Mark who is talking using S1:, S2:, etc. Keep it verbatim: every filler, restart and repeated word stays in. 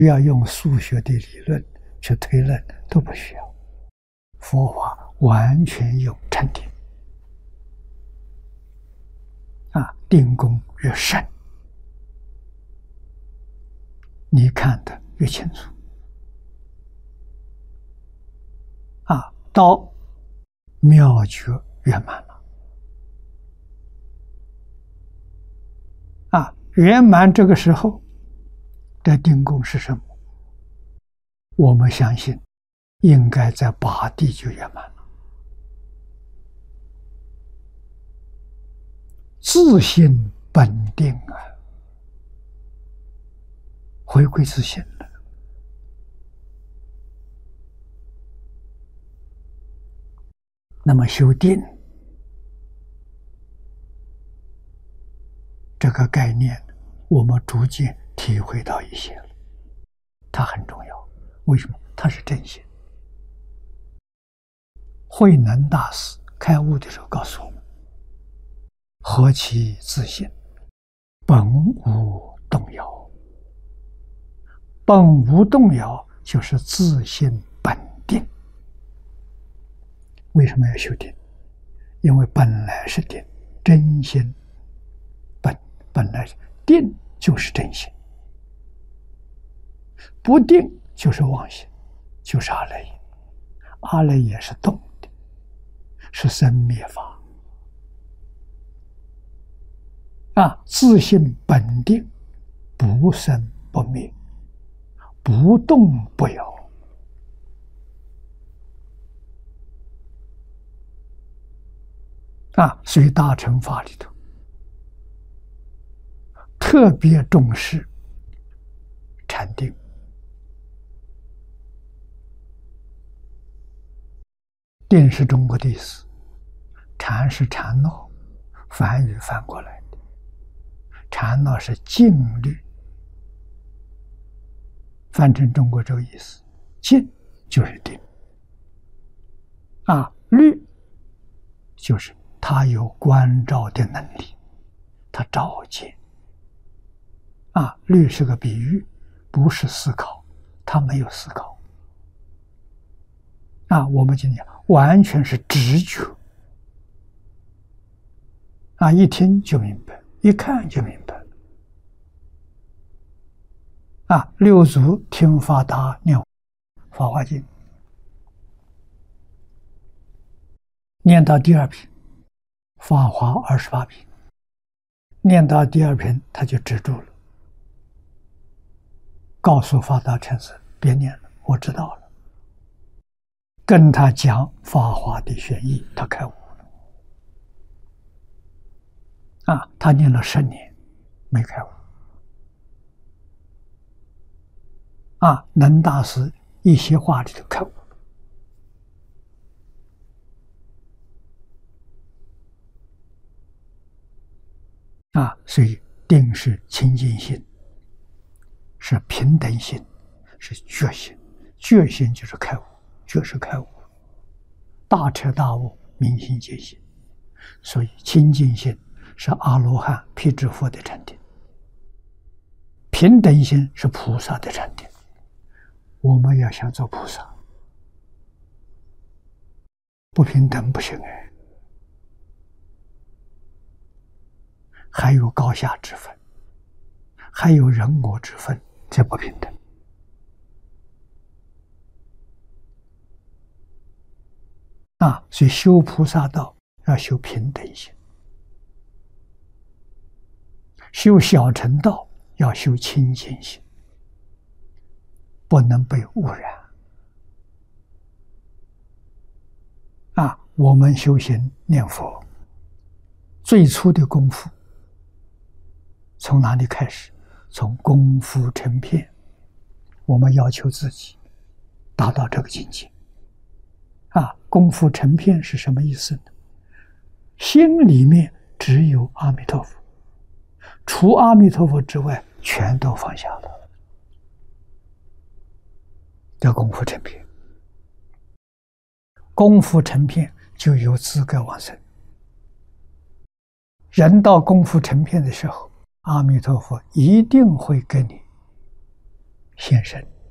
S1: 要用数学的理论去推论都不需要，佛法完全用禅定啊，定功越深，你看得越清楚啊，到妙觉圆满了啊，圆满这个时候的定功是什么？我们相信应该在八地就圆满了，自性本定啊，回归自性了。那么修定这个概念，我们逐渐体会到一些了，它很重要。为什么？它是真心。慧能大师开悟的时候告诉我们：何其自性，本无动摇。本无动摇就是自性本定。为什么要修定？因为本来是定，真心本本来是定，就是真心。不定就是妄心，就是阿赖耶。阿赖耶是动的，是生灭法啊。自性本定，不生不灭，不动不摇啊。所以大乘法里头特别重视禅定。定是中国的意思，禅是禅闹，梵语翻过来的。禅闹是静虑，翻成中国这个意思，静就是定啊，虑就是他有观照的能力，他照见啊。虑是个比喻，不是思考，他没有思考啊。我们今天完全是直觉啊，一听就明白，一看就明白啊。六祖听法达念法华经，念到第二品，法华二十八品，念到第二品他就止住了，告诉法达禅师别念了，我知道了，跟他讲法华的玄义，他开悟了啊。他念了十年没开悟啊。能大师一些话里头开悟啊。所以定是清净心，是平等心，是觉心。觉心就是开悟，觉是开悟，大彻大悟，明心见性。所以清净心是阿罗汉辟支佛的禅定，平等心是菩萨的禅定。我们要想做菩萨，不平等不行哎，还有高下之分，还有人我之分，这不平等啊。所以修菩萨道要修平等心，修小乘道要修清净心，不能被污染啊。我们修行念佛最初的功夫从哪里开始？从功夫成片。我们要求自己达到这个境界啊。功夫成片是什么意思呢？心里面只有阿弥陀佛，除阿弥陀佛之外全都放下了，叫功夫成片。功夫成片就有资格往生。人到功夫成片的时候，阿弥陀佛一定会跟你现身。